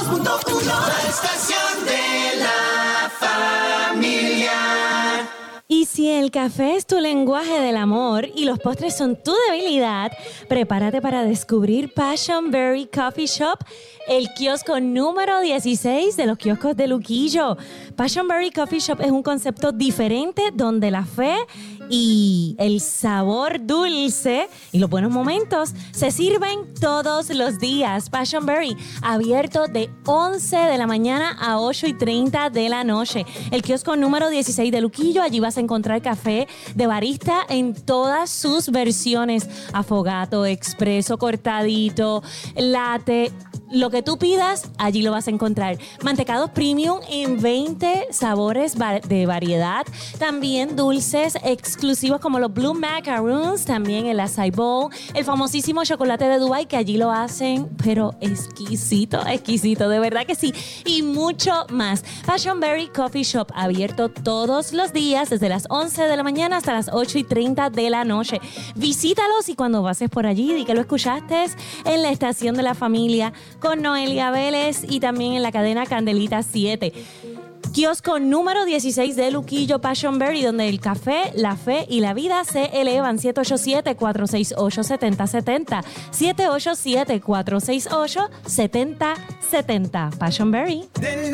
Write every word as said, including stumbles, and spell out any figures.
dos punto uno, la estación de la familia. Y si el café es tu lenguaje del amor y los postres son tu debilidad, prepárate para descubrir Passion Berry Coffee Shop, el kiosco número dieciséis de los kioscos de Luquillo. Passion Berry Coffee Shop es un concepto diferente donde la fe y el sabor dulce y los buenos momentos se sirven todos los días. Passion Berry, abierto de once de la mañana a ocho y treinta de la noche. El kiosco número dieciséis de Luquillo, allí vas a encontrar café de barista en todas sus versiones. Afogato, expreso, cortadito, latte. Lo que tú pidas, allí lo vas a encontrar. Mantecados premium en veinte sabores de variedad. También dulces exclusivos como los Blue Macaroons. También el Acai Bowl. El famosísimo chocolate de Dubái, que allí lo hacen, pero exquisito, exquisito. De verdad que sí. Y mucho más. Passion Berry Coffee Shop, abierto todos los días desde las once de la mañana hasta las ocho y treinta de la noche. Visítalos y cuando pases por allí, di que lo escuchaste en la estación de la familia con Noelia Vélez y también en la cadena Candelita siete. Kiosco número dieciséis de Luquillo, Passion Berry, donde el café, la fe y la vida se elevan. siete ocho siete, cuatro seis ocho, siete cero siete cero. siete ocho siete, cuatro seis ocho, siete cero siete cero. Passion Berry.